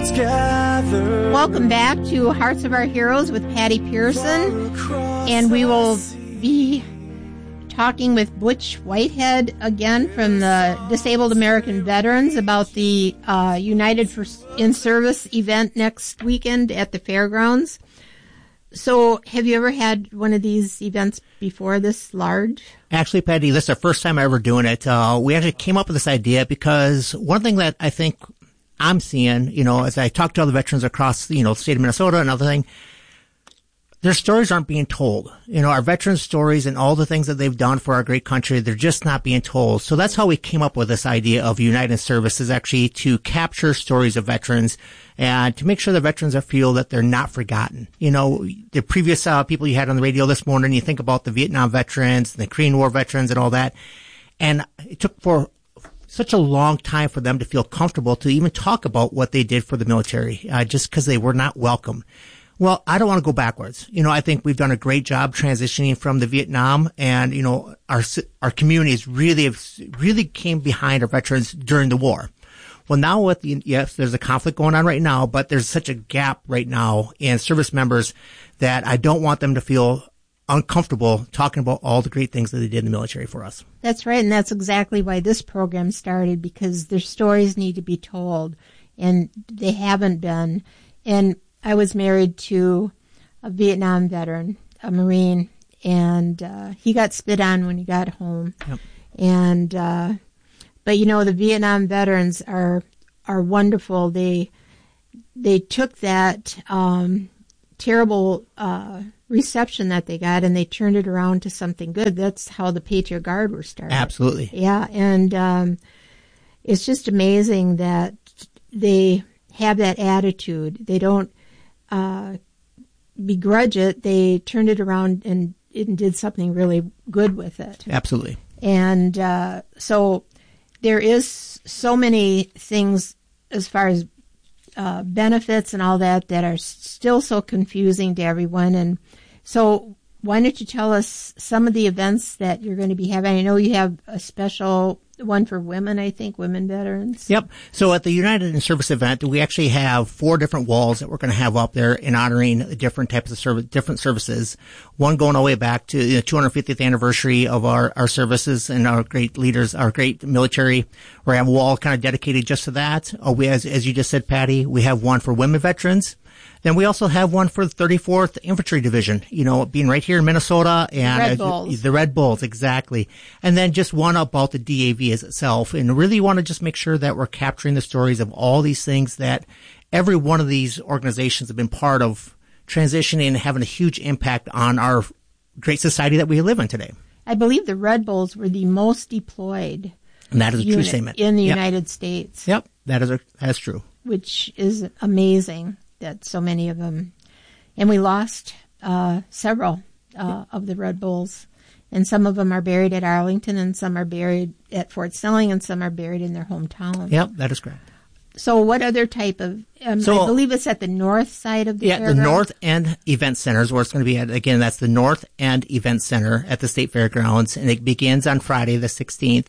crowds gather. Welcome back to Hearts of Our Heroes with Patty Pearson, and we will be talking with Butch Whitehead again from the Disabled American Veterans about the United in Service event next weekend at the fairgrounds. So have you ever had one of these events before, this large? Actually, Patty, this is the first time I'm ever doing it. We actually came up with this idea because one thing that I think I'm seeing, as I talk to other veterans across, the state of Minnesota, another thing, their stories aren't being told. Our veterans' stories and all the things that they've done for our great country, they're just not being told. So that's how we came up with this idea of United in Service, is actually to capture stories of veterans and to make sure the veterans feel that they're not forgotten. The previous people you had on the radio this morning, you think about the Vietnam veterans, the Korean War veterans and all that. And it took for such a long time for them to feel comfortable to even talk about what they did for the military, just because they were not welcome. Well, I don't want to go backwards. I think we've done a great job transitioning from the Vietnam, and, our communities really came behind our veterans during the war. Well, now yes, there's a conflict going on right now, but there's such a gap right now in service members that I don't want them to feel uncomfortable talking about all the great things that they did in the military for us. That's right, and that's exactly why this program started, because their stories need to be told, and they haven't been. And I was married to a Vietnam veteran, a Marine, and he got spit on when he got home. Yep. And but the Vietnam veterans are wonderful. They took that terrible reception that they got, and they turned it around to something good. That's how the Patriot Guard were started. Absolutely. Yeah, and it's just amazing that they have that attitude. They don't begrudge it. They turned it around and did something really good with it. Absolutely. And so there is so many things as far as benefits and all that are still so confusing to everyone. And so why don't you tell us some of the events that you're going to be having? I know you have a special one for women, I think, women veterans. Yep. So at the United in Service event, we actually have 4 different walls that we're going to have up there in honoring different types of service, different services. One going all the way back to the 250th anniversary of our services and our great leaders, our great military. We have a wall kind of dedicated just to that. As you just said, Patty, we have one for women veterans. Then we also have one for the 34th Infantry Division, being right here in Minnesota. And the Red Bulls, exactly. And then just one about the DAV as itself. And really want to just make sure that we're capturing the stories of all these things that every one of these organizations have been part of transitioning and having a huge impact on our great society that we live in today. I believe the Red Bulls were the most deployed and that is a true statement. In the United States. Yep, that's true. Which is amazing. That so many of them, and we lost several of the Red Bulls, and some of them are buried at Arlington, and some are buried at Fort Snelling, and some are buried in their hometown. Yep, that is correct. So what other type of, I believe it's at the north side of the fairgrounds? The North End Event Center is where it's going to be at. Again, that's the North End Event Center at the State Fairgrounds, and it begins on Friday the 16th.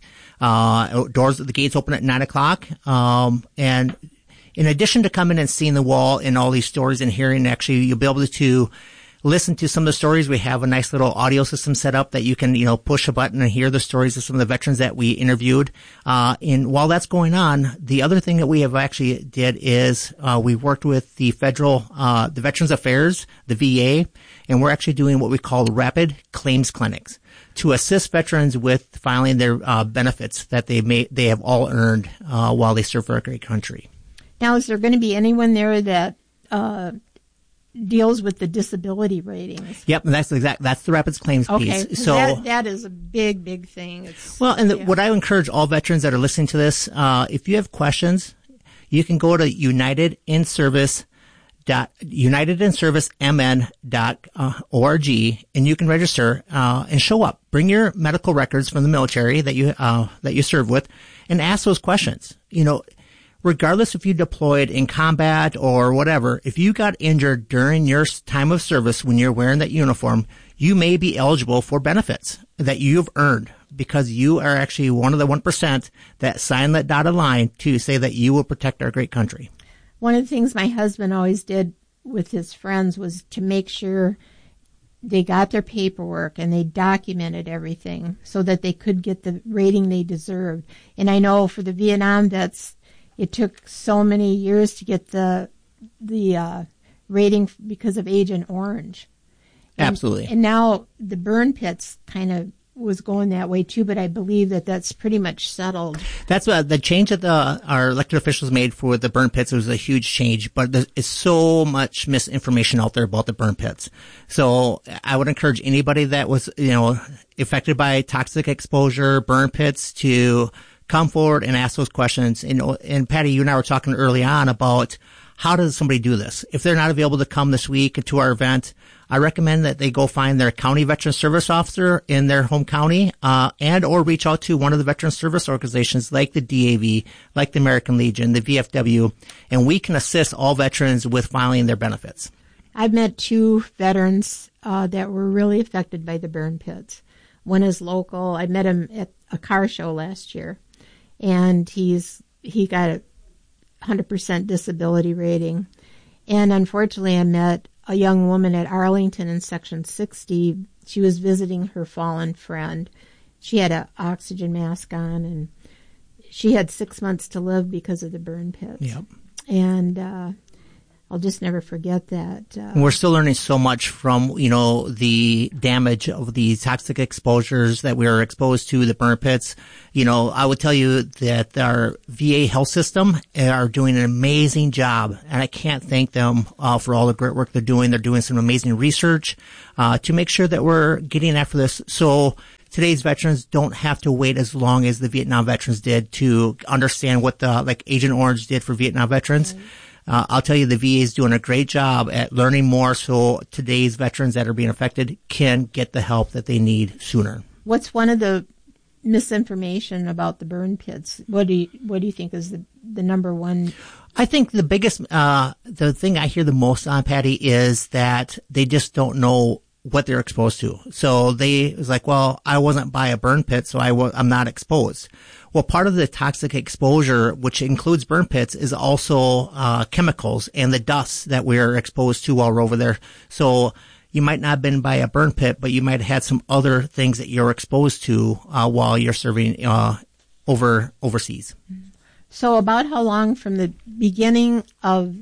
The gates open at 9 o'clock, and in addition to coming and seeing the wall and all these stories and hearing, actually, you'll be able to listen to some of the stories. We have a nice little audio system set up that you can, push a button and hear the stories of some of the veterans that we interviewed. And while that's going on, the other thing that we have actually did is, we worked with the the Veterans Affairs, the VA, and we're actually doing what we call rapid claims clinics to assist veterans with filing their, benefits that they have all earned, while they serve for our great country. Now, is there going to be anyone there that deals with the disability ratings? Yep, and that's the rapid claims piece. Okay, so that is a big thing. What I encourage all veterans that are listening to this, if you have questions, you can go to unitedinservicemn.org and you can register and show up. Bring your medical records from the military that you serve with, and ask those questions. Regardless if you deployed in combat or whatever, if you got injured during your time of service when you're wearing that uniform, you may be eligible for benefits that you've earned because you are actually one of the 1% that signed that dotted line to say that you will protect our great country. One of the things my husband always did with his friends was to make sure they got their paperwork and they documented everything so that they could get the rating they deserved. And I know for the Vietnam vets, it took so many years to get the rating because of Agent Orange. Absolutely. And now the burn pits kind of was going that way too, but I believe that that's pretty much settled. That's the change that our elected officials made for the burn pits. It was a huge change, but there is so much misinformation out there about the burn pits. So I would encourage anybody that was, affected by toxic exposure, burn pits, to come forward and ask those questions. And Patty, you and I were talking early on about how does somebody do this? If they're not available to come this week to our event, I recommend that they go find their county veteran service officer in their home county, and or reach out to one of the veteran service organizations like the DAV, like the American Legion, the VFW, and we can assist all veterans with filing their benefits. I've met 2 veterans that were really affected by the burn pits. One is local. I met him at a car show last year, and he got a 100% disability rating. And unfortunately, I met a young woman at Arlington in Section 60. She was visiting her fallen friend. She had an oxygen mask on, and she had 6 months to live because of the burn pits. Yep. And I'll just never forget that. We're still learning so much from, the damage of the toxic exposures that we are exposed to, the burn pits. I would tell you that our VA health system are doing an amazing job, and I can't thank them for all the great work they're doing. They're doing some amazing research to make sure that we're getting after this. So today's veterans don't have to wait as long as the Vietnam veterans did to understand what like Agent Orange did for Vietnam veterans. Right. I'll tell you, the VA is doing a great job at learning more so today's veterans that are being affected can get the help that they need sooner. What's one of the misinformation about the burn pits? What do you think is the number one? I think the biggest, the thing I hear the most on, Patty, is that they just don't know what they're exposed to. So it's like, well, I wasn't by a burn pit, so I'm not exposed. Well, part of the toxic exposure, which includes burn pits, is also chemicals and the dust that we're exposed to while we're over there. So you might not have been by a burn pit, but you might have had some other things that you're exposed to while you're serving overseas. So about how long from the beginning of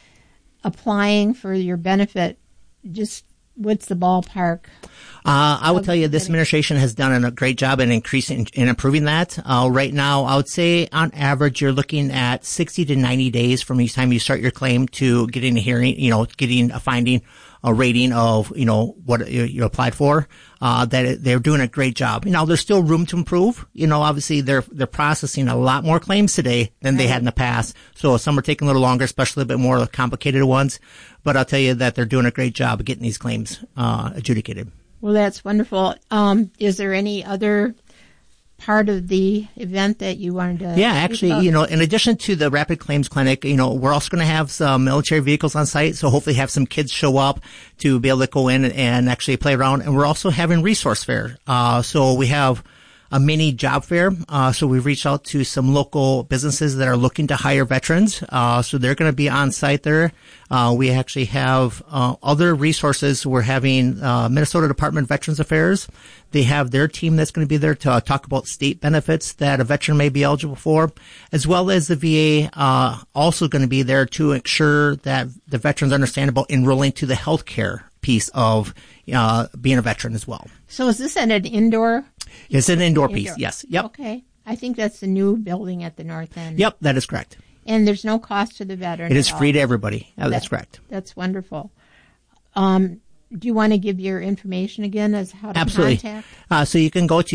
applying for your benefit, just what's the ballpark? I will tell you, this administration has done a great job in increasing and improving that. Right now, I would say on average, you're looking at 60 to 90 days from each time you start your claim to getting a hearing, getting a finding, a rating of, what you applied for. That they're doing a great job. There's still room to improve. Obviously they're processing a lot more claims today than they had in the past. So some are taking a little longer, especially a bit more complicated ones. But I'll tell you that they're doing a great job of getting these claims adjudicated. Well, that's wonderful. Is there any other part of the event that you wanted to? Yeah, actually, in addition to the Rapid Claims Clinic, we're also going to have some military vehicles on site. So hopefully have some kids show up to be able to go in and actually play around. And we're also having resource fair. So we have a mini job fair. So we've reached out to some local businesses that are looking to hire veterans. So they're going to be on site there. We actually have other resources. We're having Minnesota Department of Veterans Affairs. They have their team that's going to be there to talk about state benefits that a veteran may be eligible for, as well as the VA also going to be there to ensure that the veterans understand about enrolling to the health care piece of being a veteran as well. So is this at an indoor? It's an indoor piece, yes. Yep. Okay. I think that's the new building at the north end. Yep, that is correct. And there's no cost to the veteran. It is free to everybody. That's correct. That's wonderful. Do you want to give your information again as how to contact? So you can go to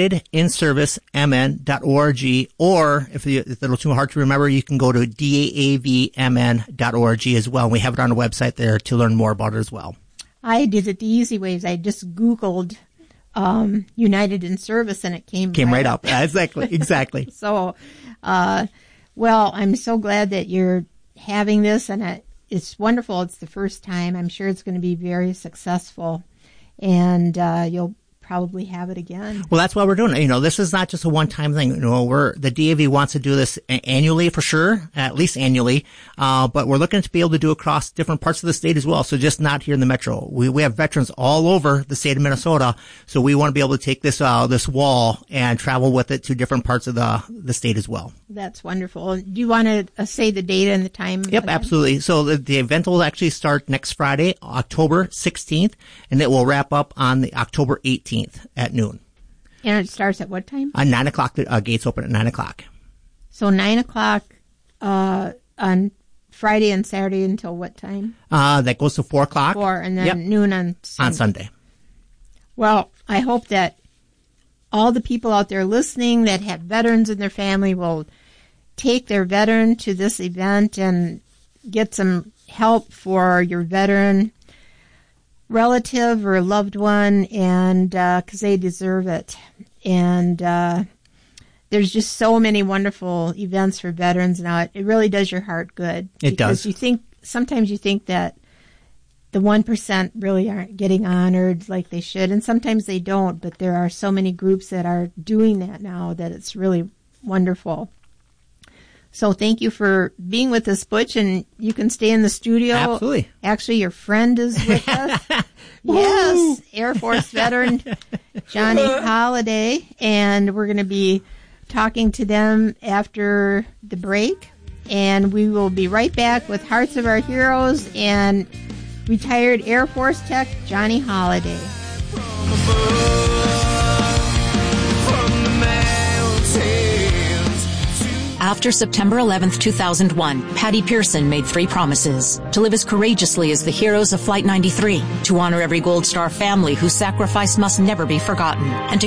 unitedinservicemn.org, or if it's a little too hard to remember, you can go to daavmn.org as well. We have it on the website there to learn more about it as well. I did it the easy ways. I just Googled United in Service, and it came right up. Exactly. So, well, I'm so glad that you're having this, and it's wonderful. It's the first time. I'm sure it's going to be very successful, and you'll probably have it again. Well, that's why we're doing it. This is not just a one-time thing. The DAV wants to do this annually for sure, at least annually. But we're looking to be able to do across different parts of the state as well. So just not here in the metro. We have veterans all over the state of Minnesota. So we want to be able to take this wall and travel with it to different parts of the state as well. That's wonderful. Do you want to say the date and the time? Yep, again? Absolutely. So the event will actually start next Friday, October 16th, and it will wrap up on the October 18th at noon. And it starts at what time? 9 o'clock. The gates open at 9 o'clock. So 9 o'clock on Friday and Saturday until what time? That goes to 4 o'clock. 4, and then noon on Sunday. On Sunday. Well, I hope that all the people out there listening that have veterans in their family will take their veteran to this event and get some help for your veteran relative or loved one, and because they deserve it. And there's just so many wonderful events for veterans now. It really does your heart good. It does. Because sometimes you think that the 1% really aren't getting honored like they should, and sometimes they don't, but there are so many groups that are doing that now that it's really wonderful. So thank you for being with us, Butch, and you can stay in the studio. Absolutely. Actually, your friend is with us. Yes, Air Force veteran Johnny Holiday, and we're going to be talking to them after the break, and we will be right back with Hearts of Our Heroes and retired Air Force tech Johnny Holiday. After September 11th, 2001, Patty Pearson made 3 promises: to live as courageously as the heroes of Flight 93, to honor every Gold Star family whose sacrifice must never be forgotten, and to